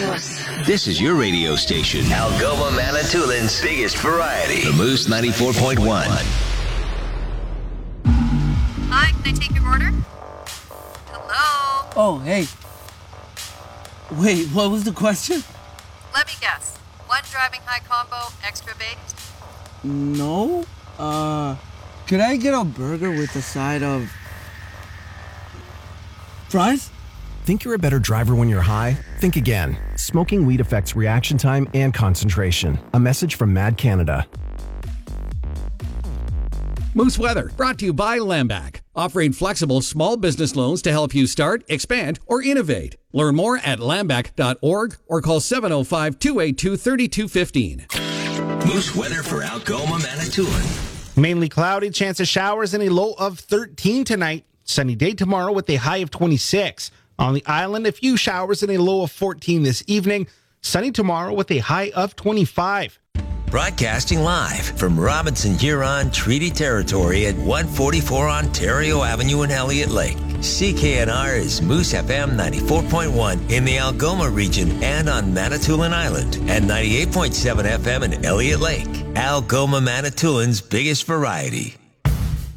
This is your radio station. Algoma Manitoulин's biggest variety. The Moose 94.1. Hi, can I take your order? Hello? Oh, hey. Wait, what was the question? Let me guess. One driving high combo, extra baked? No. Could I get a burger with a side of fries? Think you're a better driver when you're high? Think again. Smoking weed affects reaction time and concentration. A message from Mad Canada. Moose Weather, brought to you by Lambac, offering flexible small business loans to help you start, expand, or innovate. Learn more at lambac.org or call 705-282-3215. Moose Weather for Algoma Manitoulin. Mainly cloudy, chance of showers, and a low of 13 tonight. Sunny day tomorrow with a high of 26. On the island, a few showers and a low of 14 this evening. Sunny tomorrow with a high of 25. Broadcasting live from Robinson Huron Treaty Territory at 144 Ontario Avenue in Elliott Lake. CKNR is Moose FM 94.1 in the Algoma region and on Manitoulin Island, and 98.7 FM in Elliott Lake. Algoma Manitoulin's biggest variety.